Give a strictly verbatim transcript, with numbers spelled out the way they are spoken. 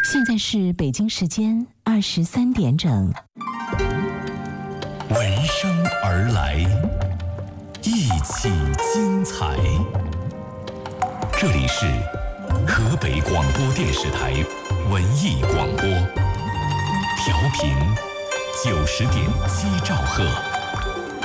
现在是北京时间二十三点整。 闻声而来，一起精彩。这里是河北广播电视台文艺广播，调频九十点七兆赫。